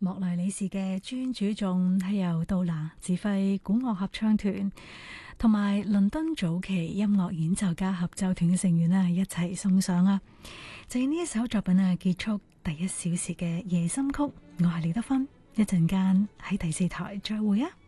莫雷里士嘅專主頌係由杜拿指揮管樂合唱團同埋倫敦早期音樂演奏家合奏團嘅成員一齊送上啊！就以呢一首作品結束第1小時嘅夜心曲。我係李德芬，一陣間喺第4台再會啊！